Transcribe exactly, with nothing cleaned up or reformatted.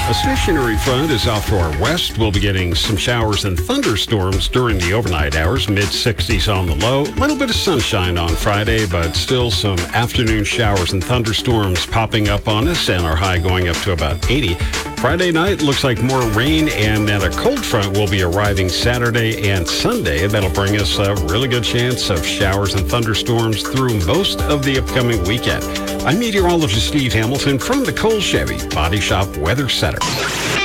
A stationary front is off to our west. We'll be getting some showers and thunderstorms during the overnight hours, mid sixties on the low. A little bit of sunshine on Friday, but still some afternoon showers and thunderstorms popping up on us, and our high going up to about eighty. Friday night looks like more rain, and then a cold front will be arriving Saturday and Sunday. That'll bring us a really good chance of showers and thunderstorms through most of the upcoming weekend. I'm meteorologist Steve Hamilton from the Cole Chevy Body Shop Weather Center.